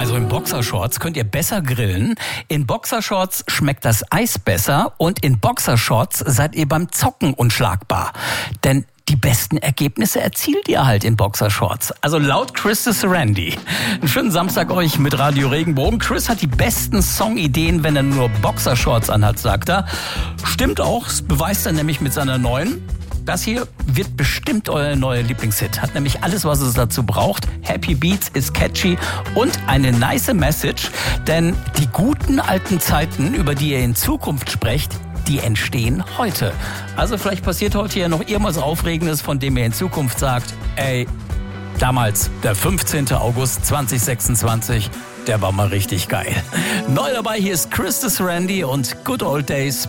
Also in Boxershorts könnt ihr besser grillen. In Boxershorts schmeckt das Eis besser und in Boxershorts seid ihr beim Zocken unschlagbar. Denn die besten Ergebnisse erzielt ihr halt in Boxershorts. Also laut Chris Sarandí. Einen schönen Samstag euch mit Radio Regenbogen. Chris hat die besten Songideen, wenn er nur Boxershorts anhat, sagt er. Stimmt auch, das beweist er nämlich mit seiner neuen. Das hier wird bestimmt euer neuer Lieblingshit. Hat nämlich alles, was es dazu braucht. Happy Beats, ist catchy und eine nice Message. Denn die guten alten Zeiten, über die ihr in Zukunft sprecht, die entstehen heute. Also vielleicht passiert heute ja noch irgendwas Aufregendes, von dem ihr in Zukunft sagt, ey, damals, der 15. August 2026, der war mal richtig geil. Neu dabei, hier ist Chris Sarandí und Good Old Days.